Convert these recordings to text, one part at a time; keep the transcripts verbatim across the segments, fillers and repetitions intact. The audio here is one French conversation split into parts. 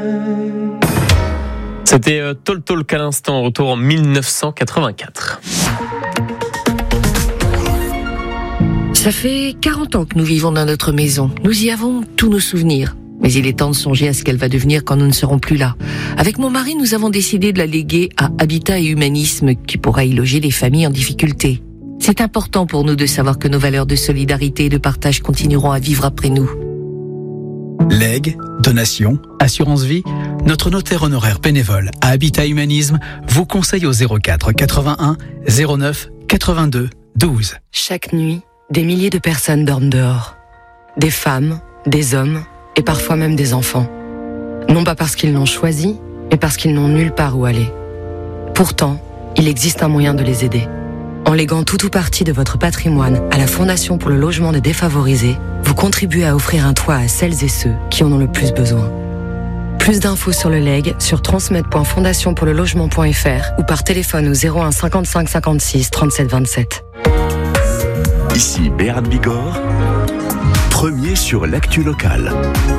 C'était euh, Talk Talk à l'instant, retour en dix-neuf cent quatre-vingt-quatre. Ça fait quarante ans que nous vivons dans notre maison. Nous y avons tous nos souvenirs. Mais il est temps de songer à ce qu'elle va devenir quand nous ne serons plus là. Avec mon mari, nous avons décidé de la léguer à Habitat et Humanisme, qui pourra y loger les familles en difficulté. C'est important pour nous de savoir que nos valeurs de solidarité et de partage continueront à vivre après nous. Legs, donations, assurance vie, notre notaire honoraire bénévole à Habitat Humanisme vous conseille au zéro quatre quatre-vingt-un zéro neuf quatre-vingt-deux douze. Chaque nuit, des milliers de personnes dorment dehors. Des femmes, des hommes et parfois même des enfants. Non pas parce qu'ils l'ont choisi, mais parce qu'ils n'ont nulle part où aller. Pourtant, il existe un moyen de les aider. En léguant tout ou partie de votre patrimoine à la Fondation pour le logement des défavorisés, vous contribuez à offrir un toit à celles et ceux qui en ont le plus besoin. Plus d'infos sur le legs sur transmed point fondation pour le logement point f r ou par téléphone au zéro un cinquante-cinq cinquante-six trente-sept vingt-sept. Ici Béarn Bigorre, premier sur l'actu locale.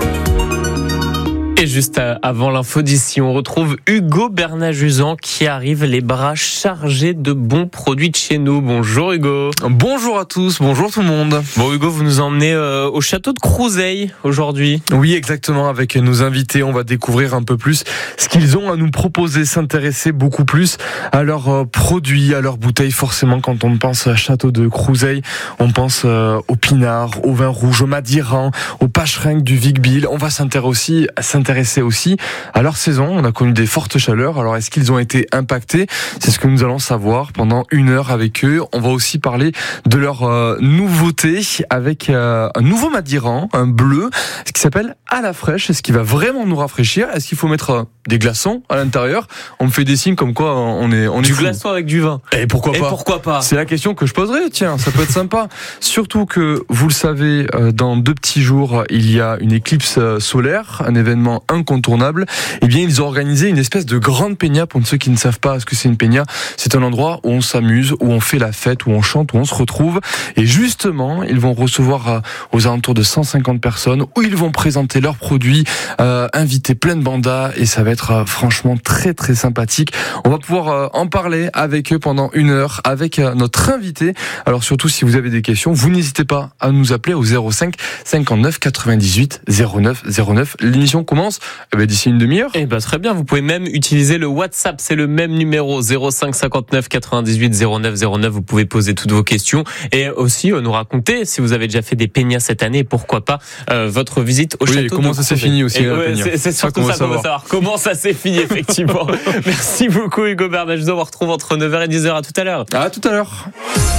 Et juste avant l'info d'ici, on retrouve Hugo Bernajuzan qui arrive les bras chargés de bons produits de chez nous. Bonjour Hugo. Bonjour à tous, bonjour tout le monde. Bon Hugo, vous nous emmenez euh, au château de Crouseilles aujourd'hui. Oui, exactement, avec nos invités, on va découvrir un peu plus ce qu'ils ont à nous proposer, s'intéresser beaucoup plus à leurs euh, produits, à leurs bouteilles. Forcément, quand on pense à château de Crouseilles, on pense euh, au pinard, au vin rouge, au madiran, au pacherinck du Vic-Bilh. On va s'intéresser aussi, s'intéresser aussi à leur saison. On a connu des fortes chaleurs. Alors, est-ce qu'ils ont été impactés ? C'est ce que nous allons savoir pendant une heure avec eux. On va aussi parler de leur euh, nouveauté avec euh, un nouveau madiran, un bleu, ce qui s'appelle à la fraîche. Est-ce qu'il va vraiment nous rafraîchir ? Est-ce qu'il faut mettre euh, des glaçons à l'intérieur ? On me fait des signes comme quoi on est on est du fou. glaçon avec du vin. Et pourquoi pas ? Et pourquoi pas ? C'est la question que je poserai. Tiens, ça peut être sympa. Surtout que vous le savez, euh, dans deux petits jours, il y a une éclipse solaire, un événement incontournable. Eh bien, ils ont organisé une espèce de grande peña. Pour ceux qui ne savent pas ce que c'est une peña, c'est un endroit où on s'amuse, où on fait la fête, où on chante, où on se retrouve. Et justement, ils vont recevoir euh, aux alentours de cent cinquante personnes, où ils vont présenter leurs produits, euh, inviter plein de bandas, et ça va être euh, franchement très très sympathique. On va pouvoir euh, en parler avec eux pendant une heure, avec euh, notre invité. Alors surtout, si vous avez des questions, vous n'hésitez pas à nous appeler au zéro cinq cinquante-neuf quatre-vingt-dix-huit zéro neuf zéro neuf. L'émission commence eh ben, d'ici une demi-heure. Eh ben, très bien, vous pouvez même utiliser le WhatsApp, c'est le même numéro, zéro cinq cinquante-neuf quatre-vingt-dix-huit zéro neuf zéro neuf. Vous pouvez poser toutes vos questions et aussi euh, nous raconter si vous avez déjà fait des peñas cette année et pourquoi pas euh, votre visite au oui, château. Comment ça s'est fini aussi et, la ouais, c'est, c'est surtout ça qu'on veut savoir. Comment ça s'est fini effectivement. Merci beaucoup Hugo Bernajuzan, on vous retrouve entre neuf heures et dix heures. À tout à l'heure. À tout à l'heure.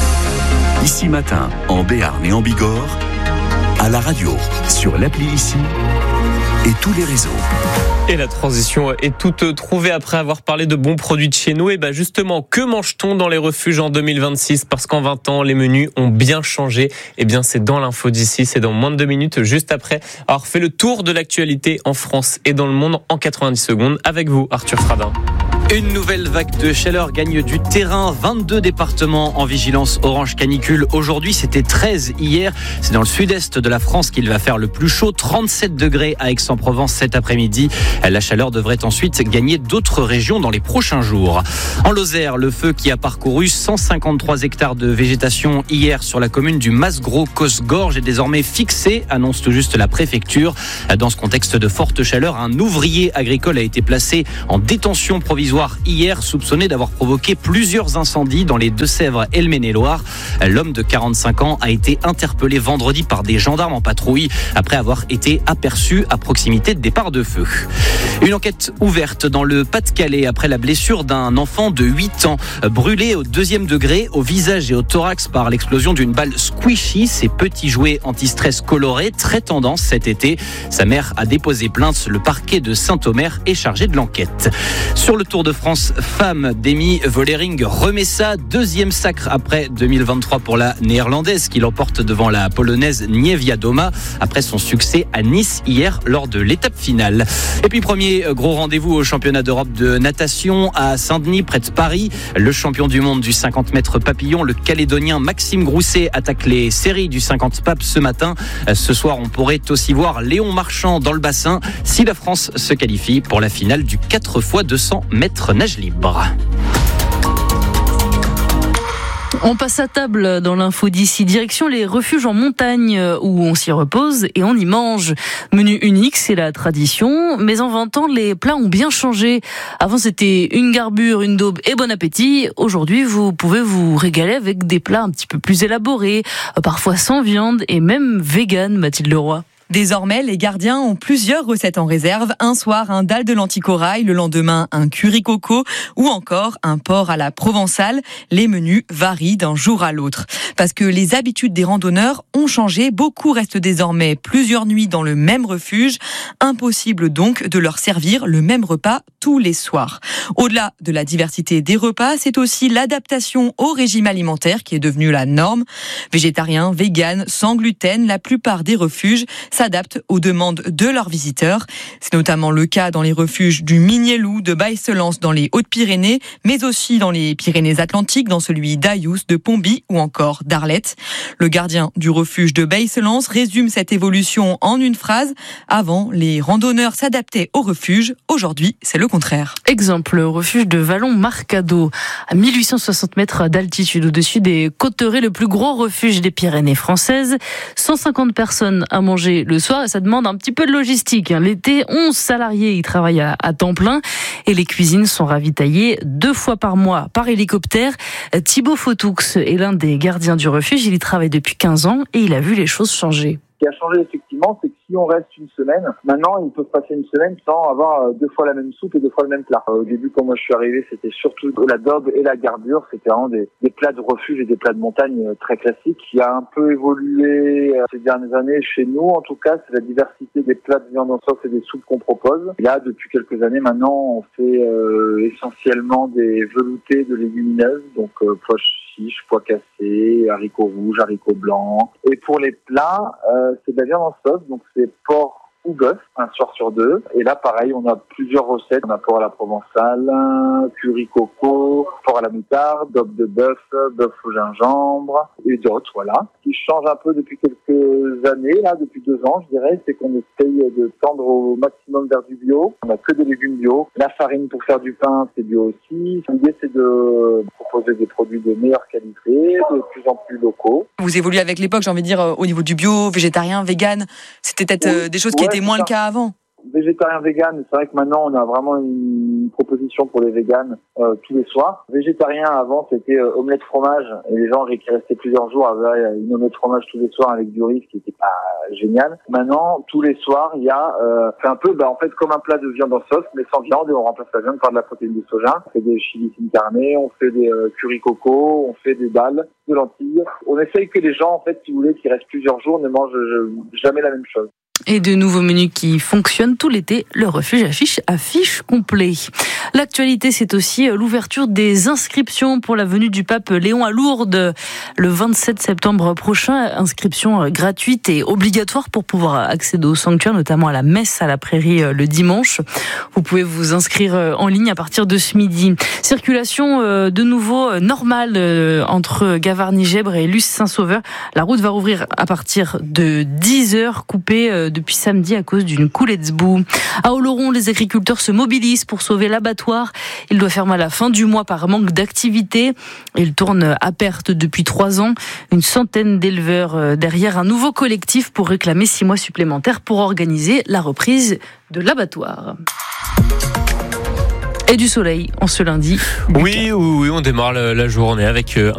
Ici Matin, en Béarn et en Bigorre, à la radio, sur l'appli Ici et tous les réseaux. Et la transition est toute trouvée après avoir parlé de bons produits de chez nous. Et ben justement, que mange-t-on dans les refuges en deux mille vingt-six ? Parce qu'en vingt ans, les menus ont bien changé. Et bien, c'est dans l'info d'ici, c'est dans moins de deux minutes, juste après avoir fait le tour de l'actualité en France et dans le monde en quatre-vingt-dix secondes. Avec vous, Arthur Fradin. Une nouvelle vague de chaleur gagne du terrain. vingt-deux départements en vigilance orange canicule. Aujourd'hui, c'était treize hier. C'est dans le sud-est de la France qu'il va faire le plus chaud. trente-sept degrés à Aix-en-Provence cet après-midi. La chaleur devrait ensuite gagner d'autres régions dans les prochains jours. En Lozère, le feu qui a parcouru cent cinquante-trois hectares de végétation hier sur la commune du Masgros-Cosgorge est désormais fixé, annonce tout juste la préfecture. Dans ce contexte de forte chaleur, un ouvrier agricole a été placé en détention provisoire hier, soupçonné d'avoir provoqué plusieurs incendies dans les Deux-Sèvres et le Maine-et-Loire. L'homme de quarante-cinq ans a été interpellé vendredi par des gendarmes en patrouille après avoir été aperçu à proximité de départ de feu. Une enquête ouverte dans le Pas-de-Calais après la blessure d'un enfant de huit ans brûlé au deuxième degré au visage et au thorax par l'explosion d'une balle squishy, ces petits jouets anti-stress colorés très tendance cet été. Sa mère a déposé plainte. Le parquet de Saint-Omer est chargé de l'enquête. Sur le Tour de de France femmes, Demi Vollering remet ça. Deuxième sacre après deux mille vingt-trois pour la néerlandaise qui l'emporte devant la polonaise Niewiadoma après son succès à Nice hier lors de l'étape finale. Et puis premier gros rendez-vous au championnat d'Europe de natation à Saint-Denis près de Paris. Le champion du monde du cinquante mètres papillon, le Calédonien Maxime Grousset attaque les séries du cinquante papes ce matin. Ce soir, on pourrait aussi voir Léon Marchand dans le bassin si la France se qualifie pour la finale du quatre fois deux cents mètres nage libre. On passe à table dans l'info d'ici. Direction les refuges en montagne où on s'y repose et on y mange. Menu unique, c'est la tradition. Mais en vingt ans, les plats ont bien changé. Avant, c'était une garbure, une daube et bon appétit. Aujourd'hui, vous pouvez vous régaler avec des plats un petit peu plus élaborés, parfois sans viande et même vegan, Mathilde Leroy. Désormais, les gardiens ont plusieurs recettes en réserve. Un soir, un dalle de lentilles corail, le lendemain, un curry coco ou encore un porc à la provençale. Les menus varient d'un jour à l'autre. Parce que les habitudes des randonneurs ont changé, beaucoup restent désormais plusieurs nuits dans le même refuge. Impossible donc de leur servir le même repas tous les soirs. Au-delà de la diversité des repas, c'est aussi l'adaptation au régime alimentaire qui est devenue la norme. Végétarien, vegan, sans gluten, la plupart des refuges s'adaptent aux demandes de leurs visiteurs. C'est notamment le cas dans les refuges du Mignelou, de Baillecelance dans les Hautes-Pyrénées, mais aussi dans les Pyrénées-Atlantiques, dans celui d'Ayous, de Pomby ou encore d'Arlette. Le gardien du refuge de Baillecelance résume cette évolution en une phrase. Avant, les randonneurs s'adaptaient au refuge. Aujourd'hui, c'est le contraire. Exemple, le refuge de Vallon-Marcado, à mille huit cent soixante mètres d'altitude au-dessus des Cotterêts, le plus gros refuge des Pyrénées françaises. cent cinquante personnes à manger le soir et ça demande un petit peu de logistique. L'été, onze salariés y travaillent à, à temps plein et les cuisines sont ravitaillées deux fois par mois par hélicoptère. Thibaut Fotoux est l'un des gardiens du refuge. Il y travaille depuis quinze ans et il a vu les choses changer. Ce qui a changé effectivement, c'est que si on reste une semaine, maintenant ils peuvent passer une semaine sans avoir deux fois la même soupe et deux fois le même plat. Au début, quand moi je suis arrivé, c'était surtout la daube et la garbure, c'était vraiment des, des plats de refuge et des plats de montagne très classiques. Qui a un peu évolué ces dernières années chez nous, en tout cas, c'est la diversité des plats de viande en sauce et des soupes qu'on propose. Et là, depuis quelques années maintenant, on fait euh, essentiellement des veloutés de légumineuses, donc euh, pois chiches, pois cassés, haricots rouges, haricots blancs. Et pour les plats, euh, c'est de la viande en sauce, donc c'est porc ou bœuf, un soir sur deux. Et là, pareil, on a plusieurs recettes. On a porc à la provençale, curry coco, porc à la moutarde, daube de bœuf, bœuf au gingembre et d'autres, voilà. Ce qui change un peu depuis quelques années, là, depuis deux ans, je dirais, c'est qu'on essaye de tendre au maximum vers du bio. On n'a que des légumes bio. La farine pour faire du pain, c'est bio aussi. L'idée, c'est de proposer des produits de meilleure qualité, de plus en plus locaux. Vous évoluez avec l'époque, j'ai envie de dire, au niveau du bio, végétarien, vegan. C'était peut-être oui, des choses qui ouais, étaient moins le cas avant. Végétarien, vegan, c'est vrai que maintenant on a vraiment une proposition pour les véganes euh, tous les soirs. Végétarien, avant c'était euh, omelette fromage et les gens qui restaient plusieurs jours avaient une omelette fromage tous les soirs avec du riz, ce qui était pas génial. Maintenant, tous les soirs, il y a euh, c'est un peu bah, en fait comme un plat de viande en sauce mais sans viande et on remplace la viande par de la protéine de soja. On fait des chili sin carne, on fait des euh, curry coco, on fait des dalles de lentilles. On essaye que les gens en fait, si vous voulez, qui restent plusieurs jours ne mangent euh, jamais la même chose. Et de nouveaux menus qui fonctionnent tout l'été. Le refuge affiche affiche complet. L'actualité, c'est aussi l'ouverture des inscriptions pour la venue du pape Léon à Lourdes le vingt-sept septembre prochain. Inscription gratuite et obligatoire pour pouvoir accéder au sanctuaire, notamment à la messe à la prairie le dimanche. Vous pouvez vous inscrire en ligne à partir de ce midi. Circulation de nouveau normale entre Gavarnie-Gèbres et Luce-Saint-Sauveur. La route va rouvrir à partir de dix heures, coupée depuis samedi à cause d'une coulée de boue. À Oloron, les agriculteurs se mobilisent pour sauver l'abattoir. Il doit fermer à la fin du mois par manque d'activité. Il tourne à perte depuis trois ans. Une centaine d'éleveurs derrière un nouveau collectif pour réclamer six mois supplémentaires pour organiser la reprise de l'abattoir. Et du soleil en ce lundi. Oui, oui, oui, on démarre la journée avec